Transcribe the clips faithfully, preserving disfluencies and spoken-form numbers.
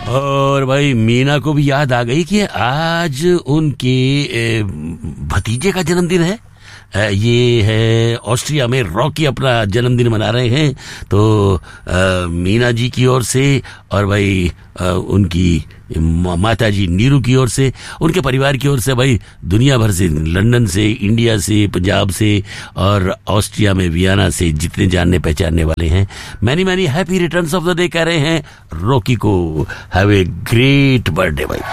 और भाई मीना को भी याद आ गई कि आज उनके भतीजे का जन्मदिन है। ये है ऑस्ट्रिया में, रॉकी अपना जन्मदिन मना रहे हैं। तो आ, मीना जी की ओर से और भाई आ, उनकी माता जी नीरू की ओर से, उनके परिवार की ओर से भाई दुनिया भर से, लंदन से, इंडिया से, पंजाब से और ऑस्ट्रिया में वियना से जितने जानने पहचानने वाले हैं, many many happy returns of the day कह रहे हैं रॉकी को। हैव ए ग्रेट बर्थडे भाई।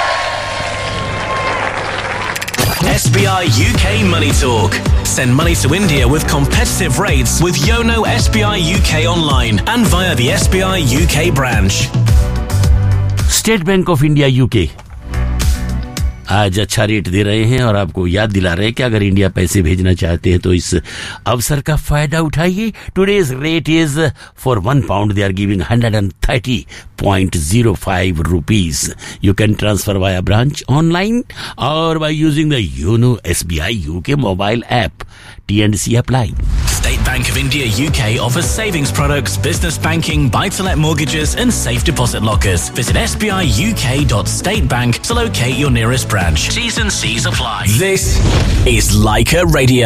S B I U K Money Talk. Send money to India with competitive rates with Yono S B I U K online and via the S B I U K branch. State bank of India UK आज अच्छा rate दे रहे हैं और आपको याद दिला रहे हैं कि अगर इंडिया पैसे भेजना चाहते हैं तो इस अवसर का फायदा उठाइए। Today's rate is for one pound they are giving hundred and thirty point zero five rupees. You can transfer via branch online और by using the YONO S B I UK mobile app. T and C apply. State Bank of India U K offers savings products, business banking, buy-to-let mortgages and safe deposit lockers. Visit s b i u k dot state bank to locate your nearest branch. T's and C's apply. This is Leica Radio.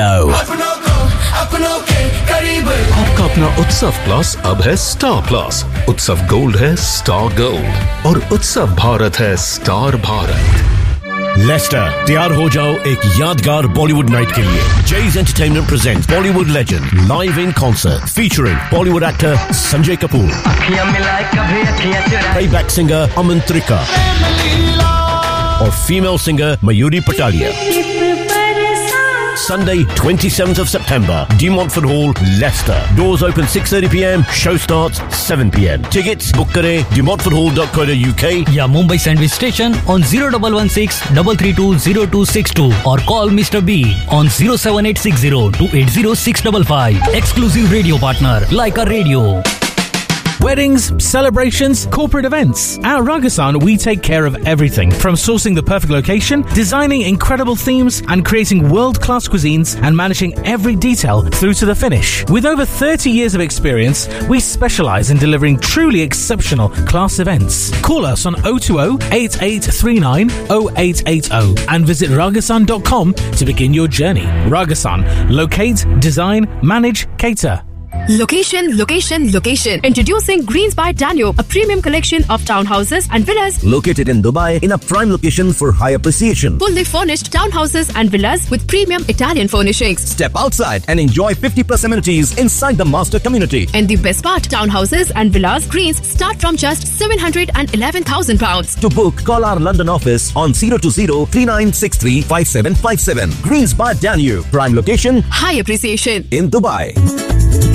आपका अपना उत्सव plus अब है star plus. उत्सव gold है star gold और उत्सव भारत है स्टार भारत। लेस्टर, तैयार हो जाओ एक यादगार बॉलीवुड नाइट के लिए। Jay's Entertainment presents Bollywood legend live in concert featuring Bollywood actor Sanjay Kapoor, playback singer Aman Trika और female singer Mayuri Patalia. Sunday, twenty-seventh of September, De Montfort Hall, Leicester. Doors open six thirty p m. Show starts seven p m. Tickets book kare de montfort hall dot co dot u k या Mumbai Sandwich Station on zero one one six three three two zero two six two or call Mister B on zero seven eight six zero two eight zero six five five. Exclusive radio partner, Leica Radio. Weddings, celebrations, corporate events. At Ragasan, we take care of everything from sourcing the perfect location, designing incredible themes, and creating world-class cuisines and managing every detail through to the finish. With over thirty years of experience, we specialize in delivering truly exceptional class events. Call us on zero two zero eight eight three nine zero eight eight zero and visit ragasan dot com to begin your journey. Ragasan. Locate, design, manage, cater. Location, location, location. Introducing Greens by Danube, a premium collection of townhouses and villas located in Dubai in a prime location for high appreciation. Fully furnished townhouses and villas with premium Italian furnishings. Step outside and enjoy fifty plus amenities inside the master community. And the best part, townhouses and villas Greens start from just seven hundred eleven thousand pounds. To book, call our London office on zero two zero three nine six three five seven five seven. Greens by Danube, prime location, high appreciation in Dubai.